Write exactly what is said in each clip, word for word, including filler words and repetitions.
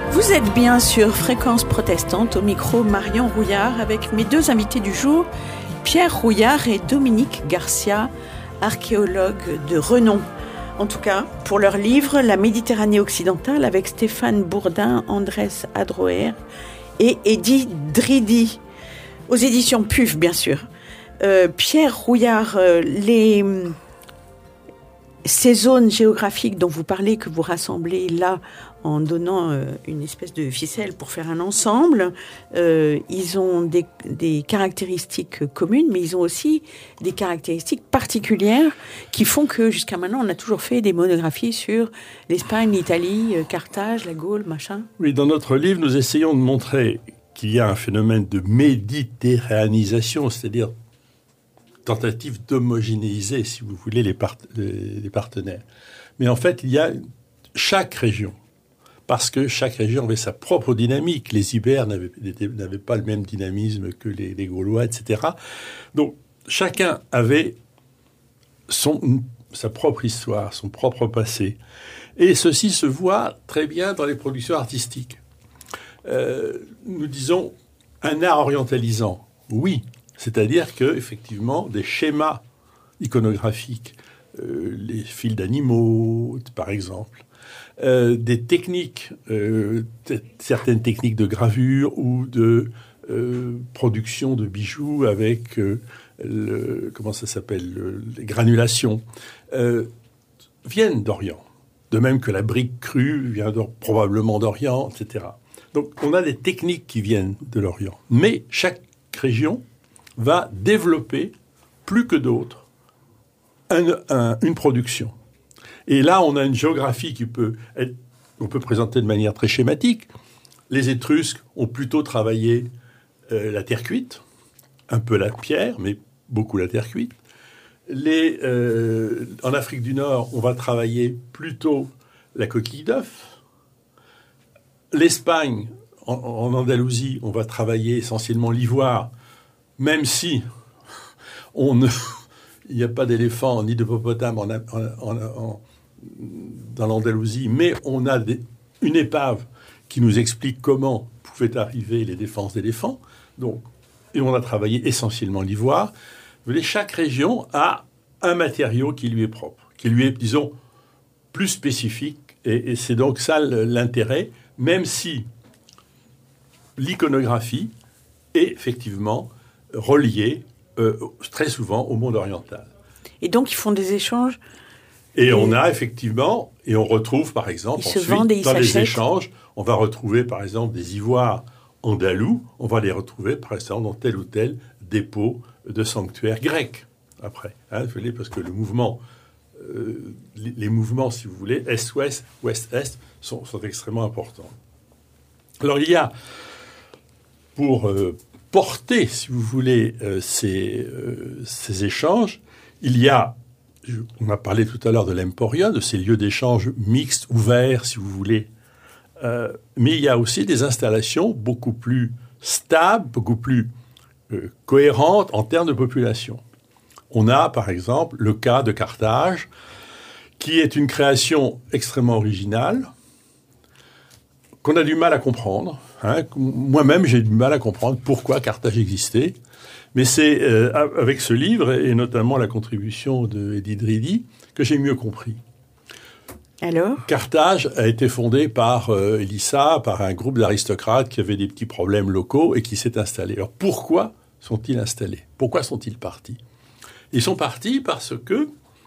Vous êtes bien sur Fréquence Protestante, au micro Marion Rouillard, avec mes deux invités du jour, Pierre Rouillard et Dominique Garcia, archéologues de renom. En tout cas, pour leur livre « La Méditerranée occidentale » avec Stéphane Bourdin, Andrés Adroher et Eddy Dridi, aux éditions P U F, bien sûr. Euh, Pierre Rouillard, euh, les... ces zones géographiques dont vous parlez, que vous rassemblez là en donnant euh, une espèce de ficelle pour faire un ensemble, euh, ils ont des, des caractéristiques communes, mais ils ont aussi des caractéristiques particulières qui font que jusqu'à maintenant, on a toujours fait des monographies sur l'Espagne, l'Italie, euh, Carthage, la Gaule, machin. Oui, dans notre livre, nous essayons de montrer qu'il y a un phénomène de méditerranisation, c'est-à-dire tentative d'homogénéiser, si vous voulez, les, part- les partenaires. Mais en fait, il y a chaque région, parce que chaque région avait sa propre dynamique. Les Ibères n'avaient, n'avaient pas le même dynamisme que les, les Gaulois, et cetera. Donc, chacun avait son, sa propre histoire, son propre passé. Et ceci se voit très bien dans les productions artistiques. Euh, nous disons un art orientalisant, oui. C'est-à-dire que, effectivement, des schémas iconographiques, euh, les fils d'animaux, par exemple, euh, des techniques, euh, t- certaines techniques de gravure ou de euh, production de bijoux avec euh, le, comment ça s'appelle, le, les granulations, euh, viennent d'Orient. De même que la brique crue vient de, probablement d'Orient, et cetera. Donc, on a des techniques qui viennent de l'Orient. Mais chaque région va développer, plus que d'autres, un, un, une production. Et là, on a une géographie qui peut être, on peut présenter de manière très schématique. Les Étrusques ont plutôt travaillé euh, la terre cuite, un peu la pierre, mais beaucoup la terre cuite. Les, euh, en Afrique du Nord, on va travailler plutôt la coquille d'œuf. L'Espagne, en, en Andalousie, on va travailler essentiellement l'ivoire, même si on ne, il n'y a pas d'éléphant ni d'hippopotame en, en, en, dans l'Andalousie, mais on a des, une épave qui nous explique comment pouvaient arriver les défenses d'éléphants. Donc, et on a travaillé essentiellement l'ivoire. Vous voyez, chaque région a un matériau qui lui est propre, qui lui est, disons, plus spécifique. Et, et c'est donc ça l'intérêt, même si l'iconographie est effectivement reliés euh, très souvent au monde oriental. Et donc, ils font des échanges. Et, et on a effectivement, et on retrouve par exemple, ils ensuite, et ils dans s'achètent. les échanges, on va retrouver par exemple des ivoires andalous, on va les retrouver par exemple dans tel ou tel dépôt de sanctuaire grec, après. Hein, parce que le mouvement, euh, les, les mouvements, si vous voulez, est-ouest, ouest-est, sont, sont extrêmement importants. Alors il y a, pour... Euh, porter, si vous voulez, euh, ces, euh, ces échanges, il y a, on a parlé tout à l'heure de l'Emporia, de ces lieux d'échange mixtes, ouverts, si vous voulez, euh, mais il y a aussi des installations beaucoup plus stables, beaucoup plus euh, cohérentes en termes de population. On a, par exemple, le cas de Carthage, qui est une création extrêmement originale, qu'on a du mal à comprendre. Hein. Moi-même, j'ai du mal à comprendre pourquoi Carthage existait. Mais c'est euh, avec ce livre, et notamment la contribution de Eddy Dridi, que j'ai mieux compris. Alors ? Carthage a été fondée par euh, Elissa, par un groupe d'aristocrates qui avaient des petits problèmes locaux et qui s'est installé. Alors pourquoi sont-ils installés ? Pourquoi sont-ils partis ? Ils sont partis parce que,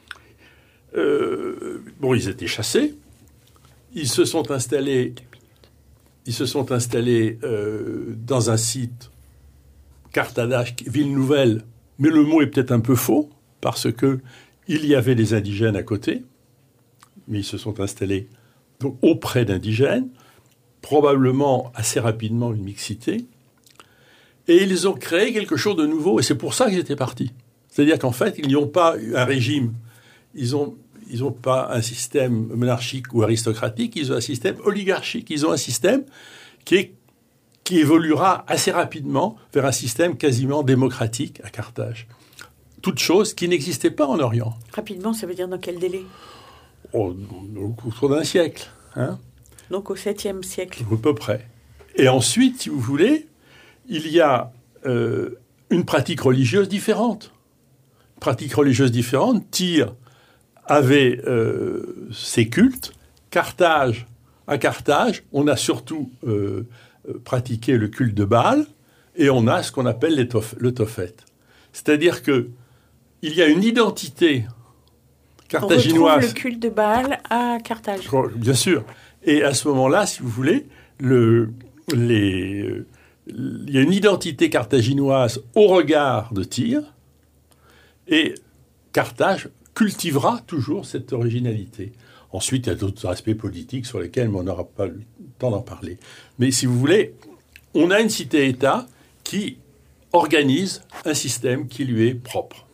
euh, bon, ils étaient chassés, ils se sont installés... Ils se sont installés euh, dans un site, Carthage, ville nouvelle, mais le mot est peut-être un peu faux, parce que il y avait des indigènes à côté, mais ils se sont installés donc, auprès d'indigènes, probablement assez rapidement une mixité, et ils ont créé quelque chose de nouveau, et c'est pour ça qu'ils étaient partis. C'est-à-dire qu'en fait, ils n'ont pas eu un régime, ils ont... Ils n'ont pas un système monarchique ou aristocratique, ils ont un système oligarchique. Ils ont un système qui, est, qui évoluera assez rapidement vers un système quasiment démocratique à Carthage. Toute chose qui n'existait pas en Orient. Rapidement, ça veut dire dans quel délai ? Au, au cours d'un siècle. Hein. Donc au septième siècle. À peu près. Et ensuite, si vous voulez, il y a euh, une pratique religieuse différente. Pratique religieuse différente, Tyr avait euh, ses cultes. Carthage, à Carthage, on a surtout euh, pratiqué le culte de Baal et on a ce qu'on appelle les toph- le Tophet. C'est-à-dire qu'il y a une identité carthaginoise. On retrouve le culte de Baal à Carthage. Bien sûr. Et à ce moment-là, si vous voulez, le, les, il y a une identité carthaginoise au regard de Tyr et Carthage cultivera toujours cette originalité. Ensuite, il y a d'autres aspects politiques sur lesquels on n'aura pas le temps d'en parler. Mais si vous voulez, on a une cité-État qui organise un système qui lui est propre.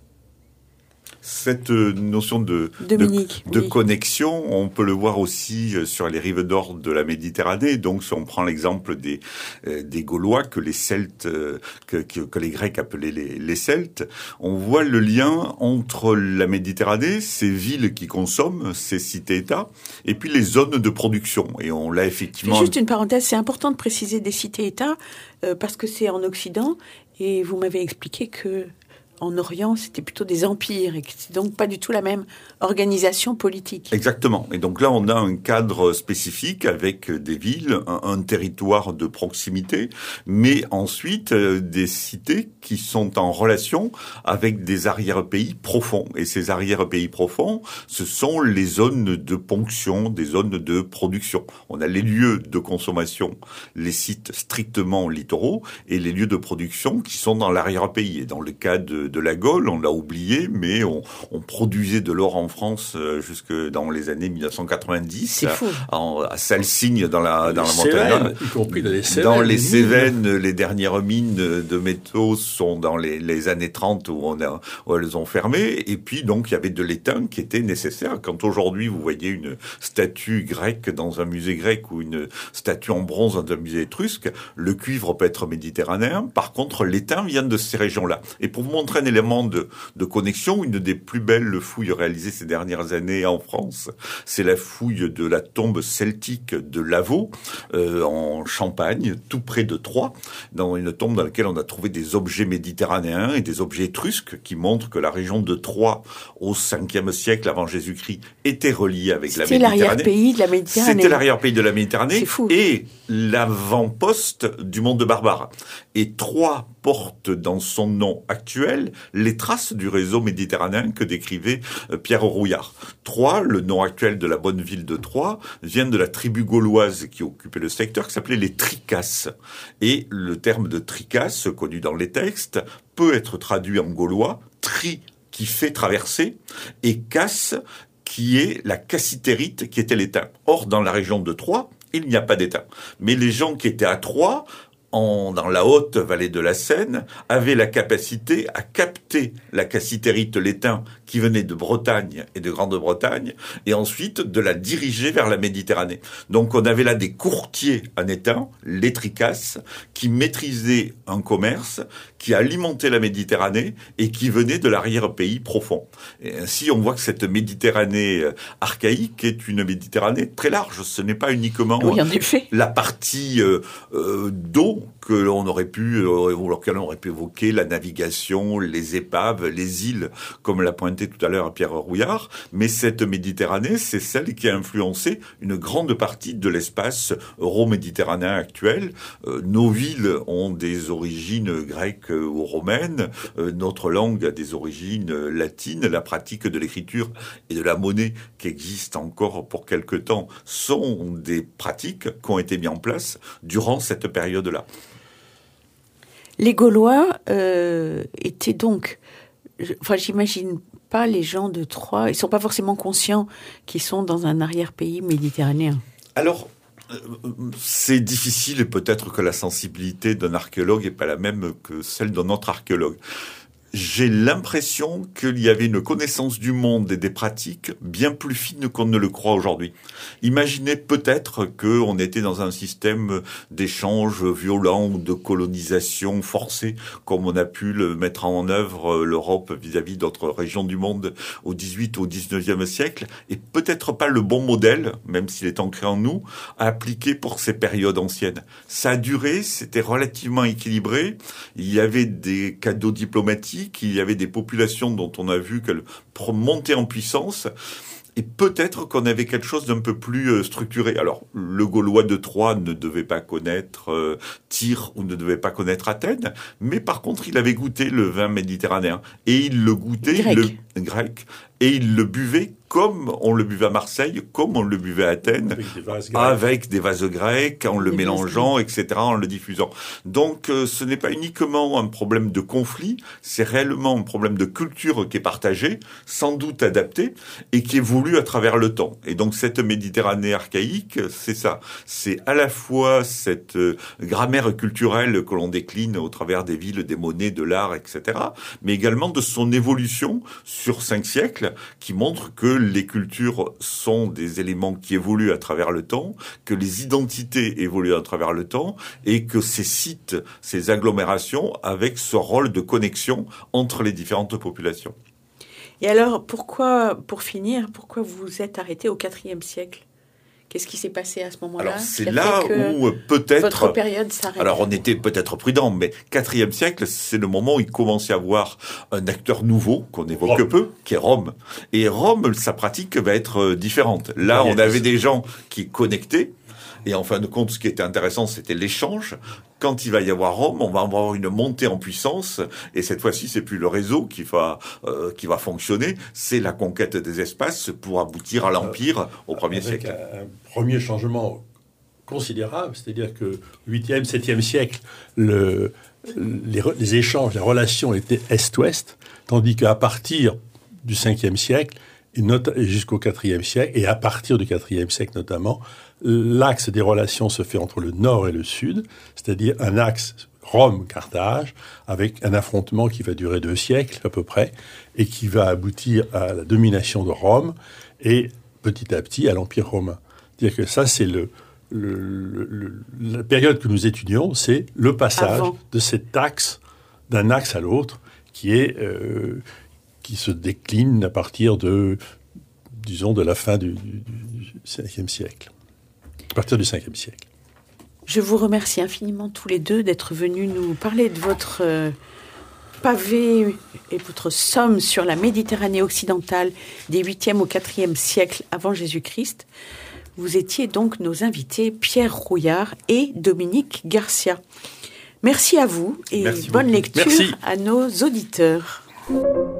Cette notion de, Dominique, de, de oui. connexion, on peut le voir aussi sur les rives nord de la Méditerranée. Donc, si on prend l'exemple des, euh, des Gaulois, que les Celtes, euh, que, que, que les Grecs appelaient les, les Celtes, on voit le lien entre la Méditerranée, ces villes qui consomment, ces cités-États, et puis les zones de production. Et on l'a effectivement... Juste une parenthèse, c'est important de préciser des cités-États, euh, parce que c'est en Occident, et vous m'avez expliqué que en Orient, c'était plutôt des empires et que c'est donc pas du tout la même organisation politique. Exactement. Et donc là, on a un cadre spécifique avec des villes, un, un territoire de proximité, mais ensuite euh, des cités qui sont en relation avec des arrière-pays profonds. Et ces arrière-pays profonds, ce sont les zones de ponction, des zones de production. On a les lieux de consommation, les sites strictement littoraux, et les lieux de production qui sont dans l'arrière-pays. Et dans le cas de de la Gaule, on l'a oublié, mais on, on produisait de l'or en France euh, jusque dans les années mille neuf cent quatre-vingt-dix. C'est fou. En, à Salsigne, dans la, dans la Cévennes, montagne. y compris dans les Cévennes. Dans les les Cévennes, les dernières mines de métaux sont dans les, les années trente où, on a, où elles ont fermé. Et puis, donc, il y avait de l'étain qui était nécessaire. Quand aujourd'hui, vous voyez une statue grecque dans un musée grec ou une statue en bronze dans un musée étrusque, le cuivre peut être méditerranéen. Par contre, l'étain vient de ces régions-là. Et pour vous montrer un élément de, de connexion, une des plus belles fouilles réalisées ces dernières années en France, c'est la fouille de la tombe celtique de Lavaux, euh, en Champagne, tout près de Troyes, dans une tombe dans laquelle on a trouvé des objets méditerranéens et des objets étrusques qui montrent que la région de Troyes, au cinquième siècle avant Jésus-Christ, était reliée avec la C'était Méditerranée. l'arrière-pays de la Méditerranée. C'était l'arrière-pays de la Méditerranée. C'est fou. Et l'avant-poste du monde barbare. Et Troyes porte dans son nom actuel les traces du réseau méditerranéen que décrivait Pierre Rouillard. Troyes, le nom actuel de la bonne ville de Troyes, vient de la tribu gauloise qui occupait le secteur, qui s'appelait les Tricasses. Et le terme de Tricasses, connu dans les textes, peut être traduit en gaulois, tri, qui fait traverser, et casse, qui est la cassitérite, qui était l'étain. Or, dans la région de Troyes, il n'y a pas d'étain. Mais les gens qui étaient à Troyes, En, dans la haute vallée de la Seine, avaient la capacité à capter la cassitérite, l'étain, qui venait de Bretagne et de Grande-Bretagne, et ensuite de la diriger vers la Méditerranée. Donc on avait là des courtiers en étain, les Tricasses, qui maîtrisaient un commerce, qui alimentait la Méditerranée et qui venait de l'arrière-pays profond. Et ainsi, on voit que cette Méditerranée archaïque est une Méditerranée très large. Ce n'est pas uniquement oui, en effet. la partie euh, euh, d'eau que l'on aurait pu, euh, auquel on aurait pu évoquer la navigation, les épaves, les îles, comme l'a pointé tout à l'heure Pierre Rouillard. Mais cette Méditerranée, c'est celle qui a influencé une grande partie de l'espace euro-méditerranéen actuel. Euh, nos villes ont des origines grecques ou romaines. Euh, notre langue a des origines latines. La pratique de l'écriture et de la monnaie qui existe encore pour quelque temps sont des pratiques qui ont été mises en place durant cette période-là. Les Gaulois euh, étaient donc, enfin j'imagine pas les gens de Troyes, ils sont pas forcément conscients qu'ils sont dans un arrière-pays méditerranéen. Alors, euh, c'est difficile et peut-être que la sensibilité d'un archéologue n'est pas la même que celle d'un autre archéologue. j'ai l'impression qu'il y avait une connaissance du monde et des pratiques bien plus fine qu'on ne le croit aujourd'hui. Imaginez peut-être qu'on était dans un système d'échange violent ou de colonisation forcée, comme on a pu le mettre en œuvre l'Europe vis-à-vis d'autres régions du monde au dix-huitième ou au dix-neuvième siècle, et peut-être pas le bon modèle, même s'il est ancré en nous, à appliquer pour ces périodes anciennes. Ça a duré, c'était relativement équilibré, il y avait des cadeaux diplomatiques, qu'il y avait des populations dont on a vu qu'elles montaient en puissance, et peut-être qu'on avait quelque chose d'un peu plus structuré. Alors, le Gaulois de Troie ne devait pas connaître euh, Tyr ou ne devait pas connaître Athènes, mais par contre, il avait goûté le vin méditerranéen, et il le goûtait, grec. le grec, et il le buvait comme on le buvait à Marseille, comme on le buvait à Athènes, avec des vases grecs, avec des vases grecs, en le Des mélangeant, et cetera, en le diffusant. Donc, euh, ce n'est pas uniquement un problème de conflit, c'est réellement un problème de culture qui est partagé, sans doute adapté, et qui évolue à travers le temps. Et donc, cette Méditerranée archaïque, c'est ça. C'est à la fois cette euh, grammaire culturelle que l'on décline au travers des villes, des monnaies, de l'art, et cetera, mais également de son évolution sur cinq siècles, qui montre que les cultures sont des éléments qui évoluent à travers le temps, que les identités évoluent à travers le temps, et que ces sites, ces agglomérations, avec ce rôle de connexion entre les différentes populations. Et alors, pourquoi, pour finir, pourquoi vous vous êtes arrêté au quatrième siècle ? Qu'est-ce qui s'est passé à ce moment-là ? Alors, c'est là où peut-être... Votre période s'arrête. Alors, on était peut-être prudent, mais quatrième siècle, c'est le moment où il commençait à avoir un acteur nouveau, qu'on évoque Rome. peu, qui est Rome. Et Rome, sa pratique va être différente. Là, on avait des gens qui connectaient, et en fin de compte, ce qui était intéressant, c'était l'échange. Quand il va y avoir Rome, on va avoir une montée en puissance, et cette fois-ci, c'est plus le réseau qui va euh, qui va fonctionner, c'est la conquête des espaces pour aboutir à l'Empire euh, au premier avec siècle. Un, un premier changement considérable, c'est-à-dire que huitième, septième siècle, le, les, les échanges, les relations étaient est-ouest, tandis qu'à partir du cinquième siècle, et jusqu'au quatrième siècle, et à partir du quatrième siècle notamment, l'axe des relations se fait entre le nord et le sud, c'est-à-dire un axe Rome-Carthage, avec un affrontement qui va durer deux siècles à peu près, et qui va aboutir à la domination de Rome, et petit à petit à l'Empire romain. C'est-à-dire que ça, c'est le, le, le, le, la période que nous étudions, c'est le passage Avant. de cet axe, d'un axe à l'autre, qui est... Euh, qui se décline à partir de, disons, de la fin du, du, du cinquième siècle, à partir du cinquième siècle. Je vous remercie infiniment tous les deux d'être venus nous parler de votre euh, pavé et votre somme sur la Méditerranée occidentale des huitième au quatrième siècle avant Jésus-Christ. Vous étiez donc nos invités Pierre Rouillard et Dominique Garcia. Merci à vous et Merci bonne beaucoup. lecture Merci. à nos auditeurs.